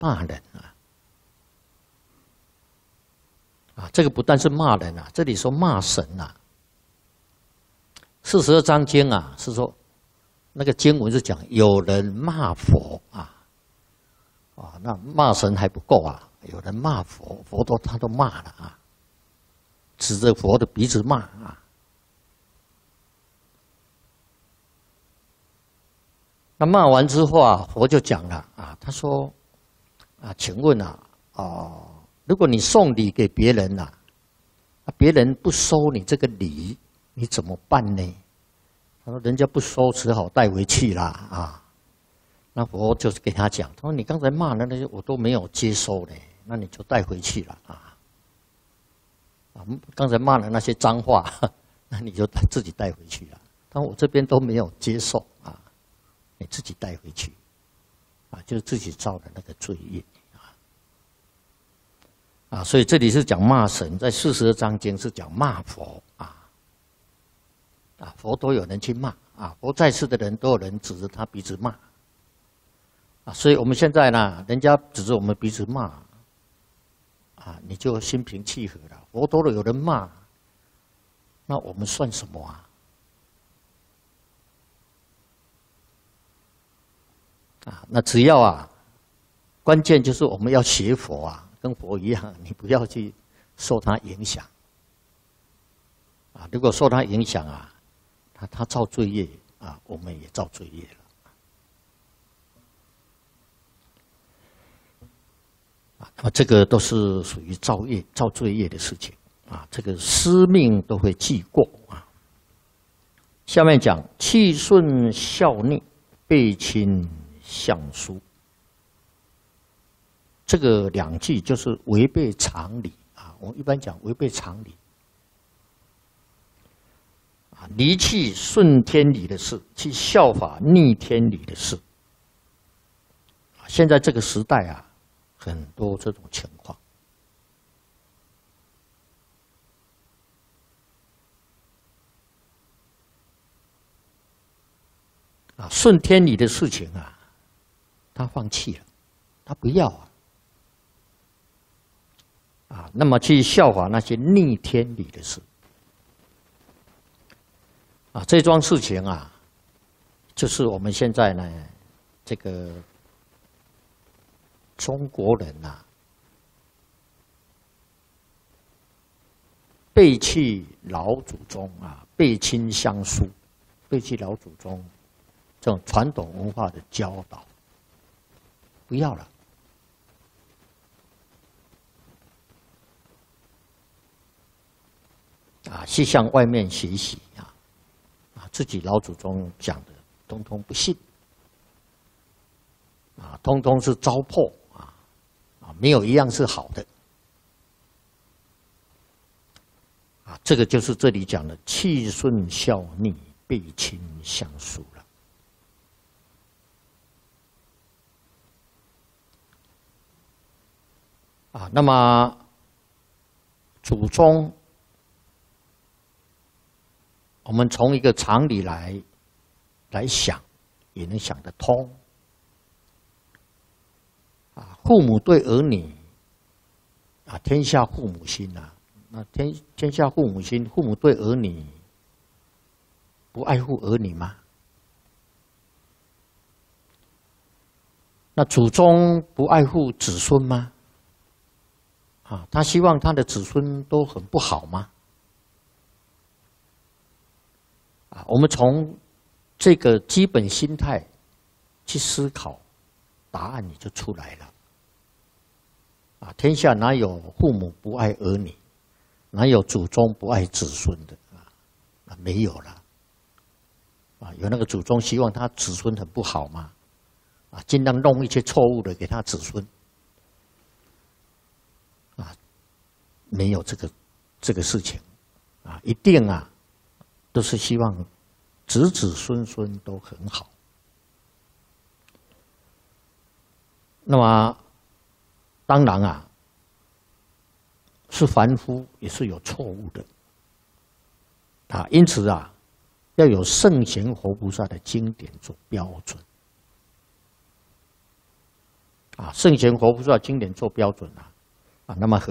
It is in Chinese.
骂人这个不但是骂人这里说骂神42章经是说那个经文是讲有人骂佛那骂神还不够有人骂佛，佛他都骂了指着佛的鼻子骂那骂完之后佛就讲了他说请问如果你送礼给别人别人不收你这个礼，你怎么办呢？他说人家不收，只好带回去啦那佛就是给他讲，他说你刚才骂的那些我都没有接收呢，那你就带回去了刚才骂的那些脏话，那你就自己带回去了。他说我这边都没有接受你自己带回去就是自己造的那个罪业所以这里是讲骂神，在42章经是讲骂佛佛都有人去骂佛在世的人都有人指着他鼻子骂所以我们现在呢，人家指着我们鼻子骂你就心平气和了。佛都有人骂，那我们算什么那只要关键就是我们要学佛跟佛一样，你不要去受他影响如果受他影响他造罪业我们也造罪业了那么这个都是属于造罪业的事情这个师命都会记过下面讲气顺孝逆，背亲相疏。这个两句就是违背常理我们一般讲违背常理离弃顺天理的事，去效法逆天理的事现在这个时代很多这种情况顺天理的事情他放弃了，他不要那么去效法那些逆天理的事这桩事情就是我们现在呢这个中国人背弃老祖宗背亲相疏，背弃老祖宗这种传统文化的教导，不要了去向外面学习自己老祖宗讲的通通不信通通是糟粕没有一样是好的这个就是这里讲的气顺孝逆，背亲相疏了那么祖宗我们从一个常理来想，也能想得通父母对儿女天下父母心那天下父母心，父母对儿女不爱护儿女吗？那祖宗不爱护子孙吗？他希望他的子孙都很不好吗？我们从这个基本心态去思考，答案也就出来了。天下哪有父母不爱儿女，哪有祖宗不爱子孙的没有了。有那个祖宗希望他子孙很不好吗？尽量弄一些错误的给他子孙没有这个事情一定都是希望子子孙孙都很好。那么当然是凡夫也是有错误的因此要有圣贤活菩萨的经典做标准圣贤活菩萨经典做标准啊，那么